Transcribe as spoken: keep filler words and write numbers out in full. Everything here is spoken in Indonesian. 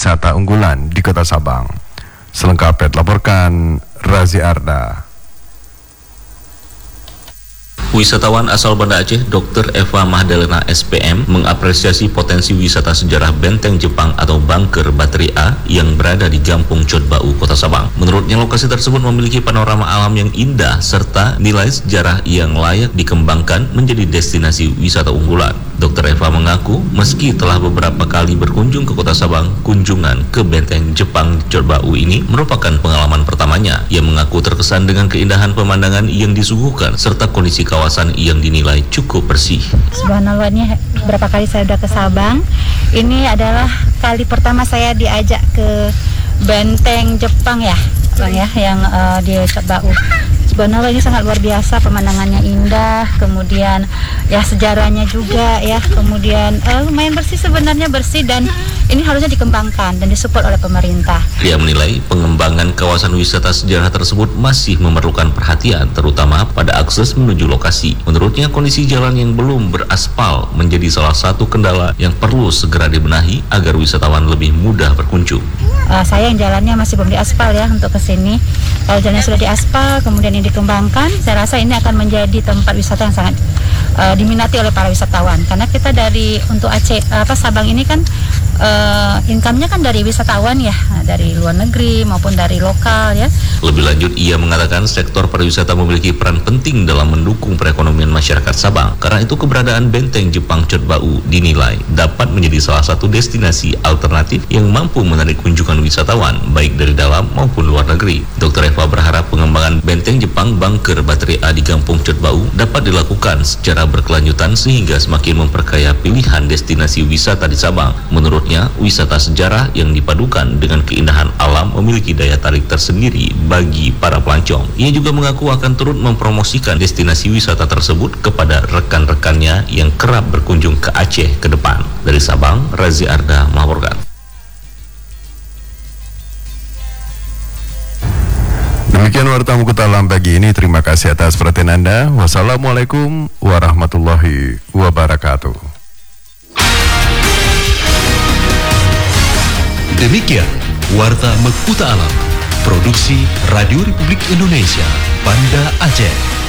wisata unggulan di Kota Sabang. Selengkapnya dilaporkan Razi Arda. Wisatawan asal Banda Aceh, Dokter Eva Mahdalena S P M, mengapresiasi potensi wisata sejarah Benteng Jepang atau Bunker Bateri A yang berada di Gampung Codbau, Kota Sabang. Menurutnya, lokasi tersebut memiliki panorama alam yang indah serta nilai sejarah yang layak dikembangkan menjadi destinasi wisata unggulan. Dokter Eva mengaku, meski telah beberapa kali berkunjung ke Kota Sabang, kunjungan ke Benteng Jepang Codbau ini merupakan pengalaman pertamanya. Ia mengaku terkesan dengan keindahan pemandangan yang disuguhkan serta kondisi kawasan kawasan yang dinilai cukup bersih. Subhanallahnya berapa kali saya sudah ke Sabang. Ini adalah kali pertama saya diajak ke Benteng Jepang ya, Bang ya, yang uh, di Codbau. Subhanallah, ini sangat luar biasa, pemandangannya indah, kemudian ya sejarahnya juga ya, kemudian uh, lumayan bersih, sebenarnya bersih, dan ini harusnya dikembangkan dan disupport oleh pemerintah. Dia menilai pengembangan kawasan wisata sejarah tersebut masih memerlukan perhatian, terutama pada akses menuju lokasi. Menurutnya, kondisi jalan yang belum beraspal menjadi salah satu kendala yang perlu segera dibenahi agar wisatawan lebih mudah berkunjung. Uh, sayang jalannya masih belum diaspal ya untuk ke sini. Kalau jalannya sudah diaspal, kemudian ini dikembangkan, saya rasa ini akan menjadi tempat wisata yang sangat uh, diminati oleh para wisatawan. Karena kita dari untuk Aceh apa Sabang ini kan uh, income-nya kan dari wisatawan ya, dari luar negeri maupun dari lokal ya. Lebih lanjut, ia mengatakan sektor pariwisata memiliki peran penting dalam mendukung perekonomian masyarakat Sabang. Karena itu, keberadaan Benteng Jepang Codbau dinilai dapat menjadi salah satu destinasi alternatif yang mampu menarik kunjungan wisatawan baik dari dalam maupun luar negeri. Dokter Eva berharap pengembangan Benteng Jepang Bunker Bateri A di Gampung Codbau dapat dilakukan secara berkelanjutan sehingga semakin memperkaya pilihan destinasi wisata di Sabang. Menurutnya, wisata sejarah yang dipadukan dengan keindahan alam memiliki daya tarik tersendiri bagi para pelancong. Ia juga mengaku akan turut mempromosikan destinasi wisata tersebut kepada rekan-rekannya yang kerap berkunjung ke Aceh ke depan. Dari Sabang, Razi Arda melaporkan. Demikian Warta Mukuta Alam pagi ini. Terima kasih atas perhatian Anda. Wassalamualaikum warahmatullahi wabarakatuh. Demikian Warta Mukuta Alam, produksi Radio Republik Indonesia, Banda Aceh.